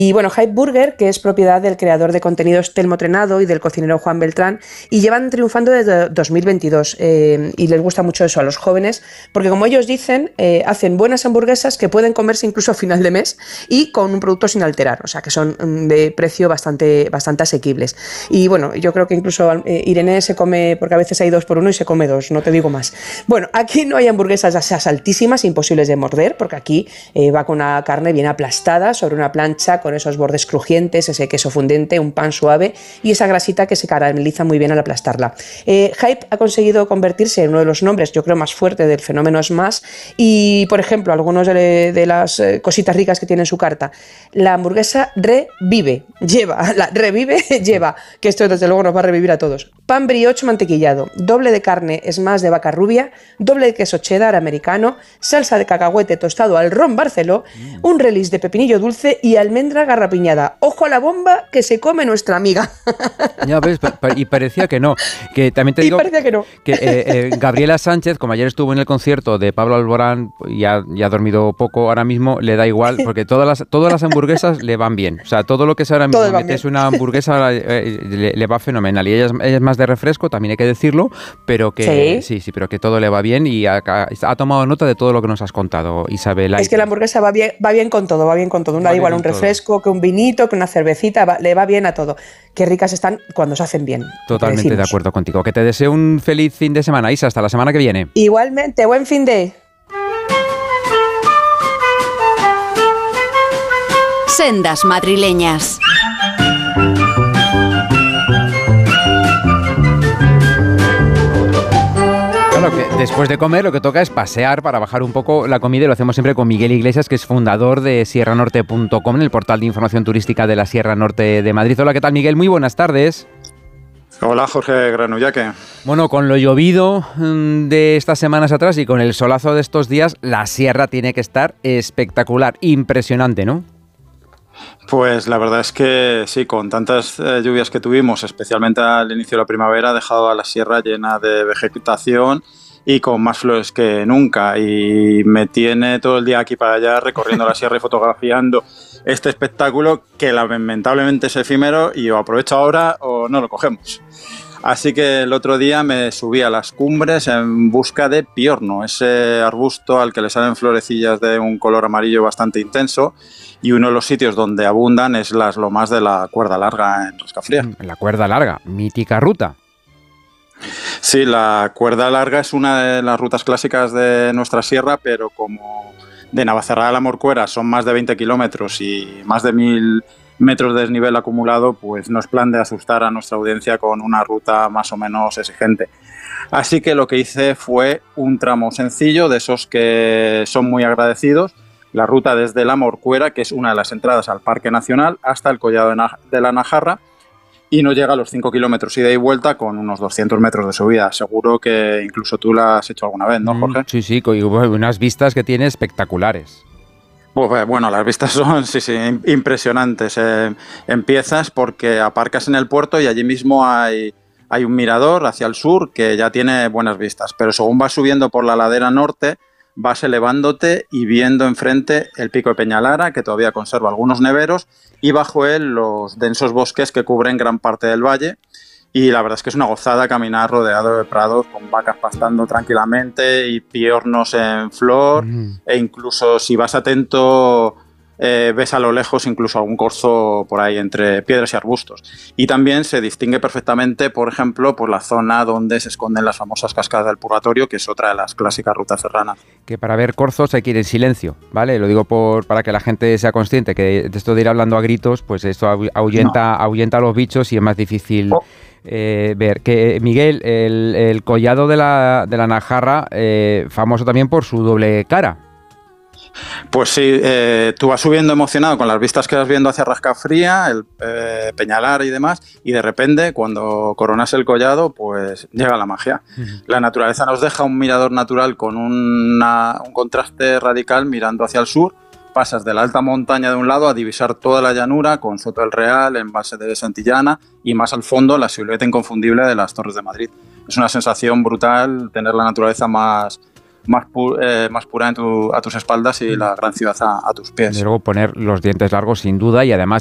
Y bueno, Hype Burger, que es propiedad del creador de contenidos Telmo Trenado y del cocinero Juan Beltrán, y llevan triunfando desde 2022. Y les gusta mucho eso a los jóvenes, porque como ellos dicen, hacen buenas hamburguesas que pueden comerse incluso a final de mes y con un producto sin alterar, o sea que son de precio bastante asequibles. Y bueno, yo creo que incluso Irene se come, porque a veces hay 2 por 1 y se come 2, no te digo más. Bueno, aquí no hay hamburguesas altísimas, imposibles de morder, porque aquí va con una carne bien aplastada sobre una plancha con esos bordes crujientes, ese queso fundente, un pan suave y esa grasita que se carameliza muy bien al aplastarla. Hype ha conseguido convertirse en uno de los nombres, yo creo, más fuerte del fenómeno Smash y, por ejemplo, algunos de las cositas ricas que tiene en su carta. La hamburguesa Revive lleva, que esto desde luego nos va a revivir a todos, pan brioche mantequillado, doble de carne Smash de vaca rubia, doble de queso cheddar americano, salsa de cacahuete tostado al ron Barceló, un release de pepinillo dulce y almendra garrapiñada. ¡Ojo a la bomba que se come nuestra amiga! Ya ves, y parecía que no. Que también te digo que Gabriela Sánchez, como ayer estuvo en el concierto de Pablo Alborán y ha dormido poco ahora mismo, le da igual, porque todas las hamburguesas le van bien. O sea, todo lo que sea ahora mismo metes una hamburguesa le va fenomenal. Y ella es más de refresco, también hay que decirlo, pero que sí, pero que todo le va bien y ha tomado nota de todo lo que nos has contado, Isabel. Es que la hamburguesa va bien con todo, da igual un refresco, que un vinito, que una cervecita, le va bien a todo. Qué ricas están cuando se hacen bien. Totalmente de acuerdo contigo. Que te deseo un feliz fin de semana, Isa, hasta la semana que viene. Igualmente, buen fin de... Sendas madrileñas. Claro que después de comer lo que toca es pasear para bajar un poco la comida y lo hacemos siempre con Miguel Iglesias, que es fundador de sierranorte.com, el portal de información turística de la Sierra Norte de Madrid. Hola, ¿qué tal, Miguel? Muy buenas tardes. Hola, Jorge Granullaque. Bueno, con lo llovido de estas semanas atrás y con el solazo de estos días, la sierra tiene que estar espectacular, impresionante, ¿no? Pues la verdad es que sí, con tantas lluvias que tuvimos, especialmente al inicio de la primavera, ha dejado a la sierra llena de vegetación y con más flores que nunca. Y me tiene todo el día aquí para allá recorriendo la sierra y fotografiando este espectáculo que lamentablemente es efímero y o aprovecho ahora o no lo cogemos. Así que el otro día me subí a las cumbres en busca de piorno, ese arbusto al que le salen florecillas de un color amarillo bastante intenso, y uno de los sitios donde abundan es las lomas de la Cuerda Larga en Rascafría. La Cuerda Larga, mítica ruta. Sí, la Cuerda Larga es una de las rutas clásicas de nuestra sierra, pero como de Navacerrada a la Morcuera son más de 20 kilómetros y más de 1000 metros de desnivel acumulado, pues no es plan de asustar a nuestra audiencia con una ruta más o menos exigente. Así que lo que hice fue un tramo sencillo, de esos que son muy agradecidos, la ruta desde la Morcuera, que es una de las entradas al Parque Nacional, hasta el Collado de la Najarra, y no llega a los 5 kilómetros ida y vuelta con unos 200 metros de subida. Seguro que incluso tú la has hecho alguna vez, ¿no, Jorge? Sí, con unas vistas que tiene espectaculares. Pues bueno, las vistas son impresionantes. Empiezas porque aparcas en el puerto y allí mismo hay un mirador hacia el sur que ya tiene buenas vistas, pero según vas subiendo por la ladera norte, vas elevándote y viendo enfrente el Pico de Peñalara, que todavía conserva algunos neveros, y bajo él los densos bosques que cubren gran parte del valle. Y la verdad es que es una gozada caminar rodeado de prados con vacas pastando tranquilamente y piornos en flor, e incluso si vas atento ves a lo lejos incluso algún corzo por ahí entre piedras y arbustos. Y también se distingue perfectamente, por ejemplo, por la zona donde se esconden las famosas cascadas del Purgatorio, que es otra de las clásicas rutas serranas. Que para ver corzos hay que ir en silencio, ¿vale? Lo digo para que la gente sea consciente, que de esto de ir hablando a gritos, pues esto ahuyenta a los bichos y es más difícil... ver que Miguel, el collado de la Najarra, famoso también por su doble cara. Pues sí, tú vas subiendo emocionado con las vistas que vas viendo hacia Rascafría, el Peñalar y demás, y de repente cuando coronas el collado, pues llega la magia. La naturaleza nos deja un mirador natural con un contraste radical mirando hacia el sur. Pasas de la alta montaña de un lado a divisar toda la llanura con Soto del Real, embalse de Santillana y más al fondo la silueta inconfundible de las Torres de Madrid. Es una sensación brutal tener la naturaleza más más pura a tus espaldas y la gran ciudad a tus pies. Y luego poner los dientes largos sin duda, y además